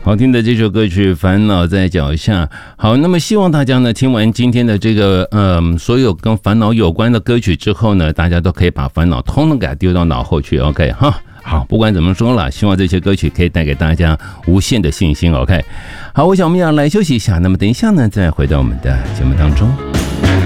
好听的这首歌曲《烦恼在脚下》。好，那么希望大家呢听完今天的这个所有跟烦恼有关的歌曲之后呢，大家都可以把烦恼通通给它丢到脑后去。OK 哈，好，不管怎么说了，希望这些歌曲可以带给大家无限的信心。OK， 好，我想我们要来休息一下，那么等一下呢再回到我们的节目当中。